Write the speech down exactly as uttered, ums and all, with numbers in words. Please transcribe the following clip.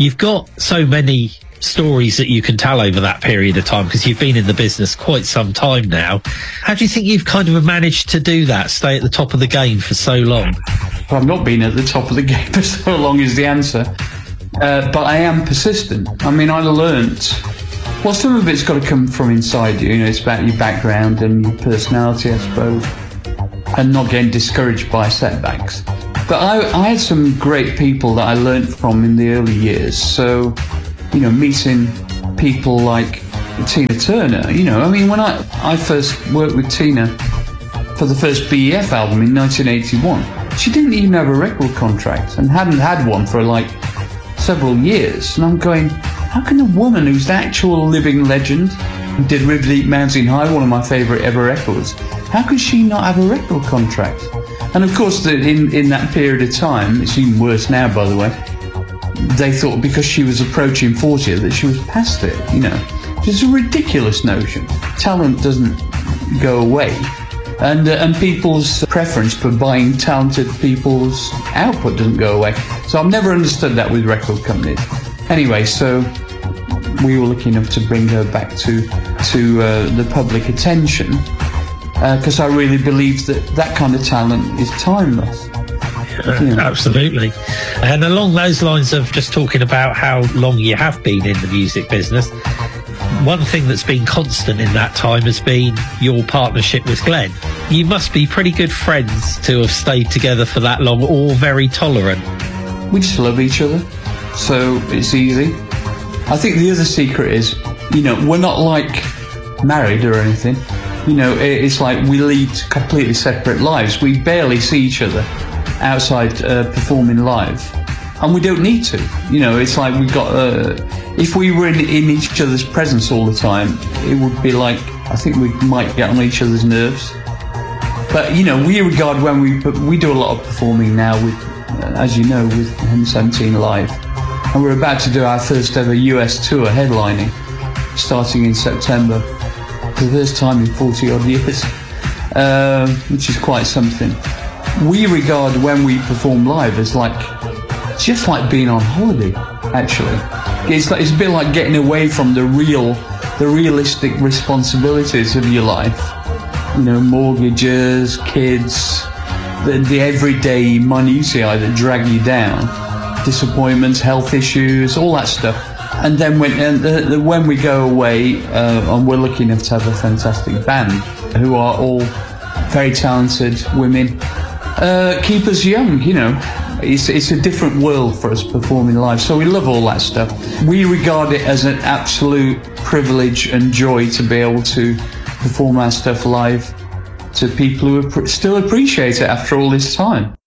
You've got so many stories that you can tell over that period of time because you've been in the business quite some time now. How do you think you've kind of managed to do that, stay at the top of the game for so long? Well, I've not been at the top of the game for so long is the answer. Uh, but I am persistent. I mean, I learnt... Well, some of it's got to come from inside you. You know, it's about your background and your personality, I suppose, and not getting discouraged by setbacks. But I, I had some great people that I learnt from in the early years. So, you know, meeting people like Tina Turner, you know, I mean, when I, I first worked with Tina for the first B E F album in nineteen eighty-one, she didn't even have a record contract and hadn't had one for like several years. And I'm going, how can a woman who's the actual living legend, who did River Deep Mountain High, one of my favourite ever records, how can she not have a record contract? And of course, the, in, in that period of time, it's even worse now, by the way, they thought because she was approaching forty that she was past it, you know. It's a ridiculous notion. Talent doesn't go away. And, uh, and people's preference for buying talented people's output doesn't go away. So I've never understood that with record companies. Anyway, so we were lucky enough to bring her back to, to uh, the public attention because uh, I really believe that that kind of talent is timeless. Uh, yeah. Absolutely. And along those lines of just talking about how long you have been in the music business, one thing that's been constant in that time has been your partnership with Glenn. You must be pretty good friends to have stayed together for that long, or very tolerant. We just love each other, so it's easy. I think the other secret is, you know, we're not like married or anything. You know, it's like we lead completely separate lives. We barely see each other outside uh, performing live, and we don't need to. You know, it's like we got uh, if we were in, in each other's presence all the time, it would be like, I think we might get on each other's nerves. But you know, we regard when we we do a lot of performing now with, uh, as you know, with M seventeen Live, and we're about to do our first ever U S tour headlining, starting in September, for the first time in forty odd years, uh, which is quite something. We regard when we perform live as like, just like being on holiday, actually. It's, like, it's a bit like getting away from the real, the realistic responsibilities of your life. You know, mortgages, kids, the, the everyday minutiae that drag you down, disappointments, health issues, all that stuff. And then when, and the, the, when we go away, uh, and we're lucky enough to have a fantastic band who are all very talented women, Uh, keep us young, you know. It's, it's a different world for us performing live, so we love all that stuff. We regard it as an absolute privilege and joy to be able to perform our stuff live to people who still appreciate it after all this time.